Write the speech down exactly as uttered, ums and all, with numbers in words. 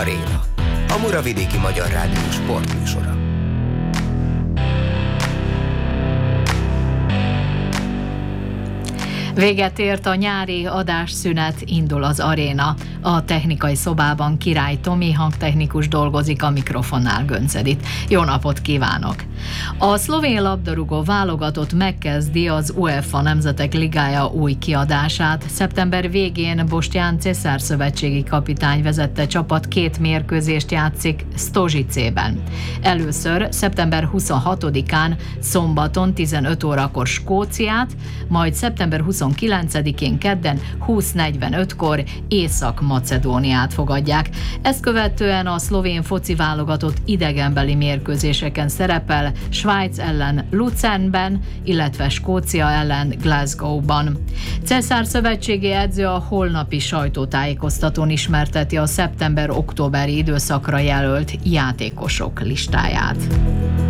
Aréna, a Muravidéki Magyar Rádió sportműsora. Véget ért a nyári adásszünet, indul az Aréna. A technikai szobában Király Tomi hangtechnikus dolgozik, a mikrofonnál Gönc Edit. Jó napot kívánok! A szlovén labdarúgó válogatott megkezdi az UEFA Nemzetek Ligája új kiadását. Szeptember végén Boštjan Cesar szövetségi kapitány vezette csapat két mérkőzést játszik Stožicében. Először szeptember huszonhatodikán szombaton tizenöt órakor Skóciát, majd szeptember huszonkilencedikén kedden húsz negyvenötkor Észak-Macedóniát fogadják. Ezt követően a szlovén foci válogatott idegenbeli mérkőzéseken szerepel, Svájc ellen Luzernben, illetve Skócia ellen Glasgow-ban. Cesar szövetségi edző a holnapi sajtótájékoztatón ismerteti a szeptember-októberi időszakra jelölt játékosok listáját.